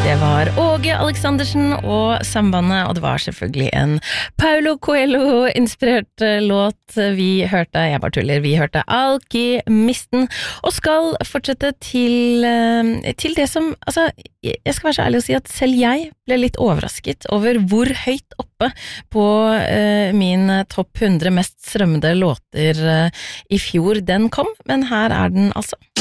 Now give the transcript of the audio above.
Det var Åge Aleksandersen og Sambandet, og det var selvfølgelig en Paulo Coelho-inspirert låt vi hørte. Jeg bare tuller, vi hørte Alkymisten, og skal fortsette til det som, altså, jeg skal være så ærlig å si at selv jeg ble litt overrasket over hvor høyt oppe på min topp 100 mest strømmede låter i fjor den kom, men her er den altså.